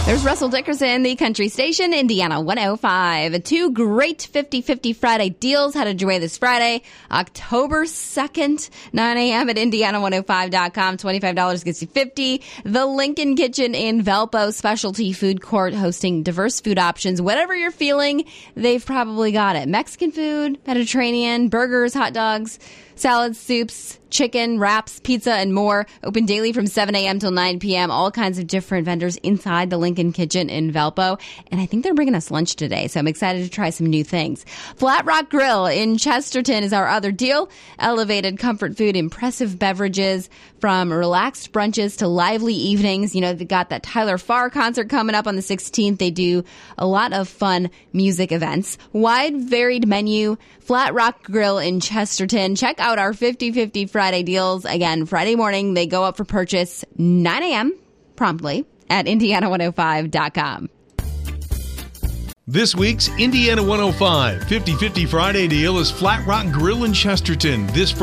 There's Russell Dickerson, the country station, Indiana 105. Two great 50-50 Friday deals headed your way this Friday, October 2nd, 9 a.m. at Indiana105.com. $25 gets you $50. The Lincoln Kitchen in Valpo, specialty food court hosting diverse food options. Whatever you're feeling, they've probably got it. Mexican food, Mediterranean, burgers, hot dogs, salads, soups, chicken, wraps, pizza, and more. Open daily from 7 a.m. till 9 p.m. All kinds of different vendors inside the Lincoln Kitchen in Valpo. And I think they're bringing us lunch today, so I'm excited to try some new things. Flat Rock Grill in Chesterton is our other deal. Elevated comfort food, impressive beverages, from relaxed brunches to lively evenings. You know, they've got that Tyler Farr concert coming up on the 16th. They do a lot of fun music events. Wide, varied menu. Flat Rock Grill in Chesterton. Check out our 50-50 Friday deals. Again, Friday morning, they go up for purchase 9 a.m. promptly at Indiana105.com. This week's Indiana 105 50-50 Friday deal is Flat Rock Grill in Chesterton. This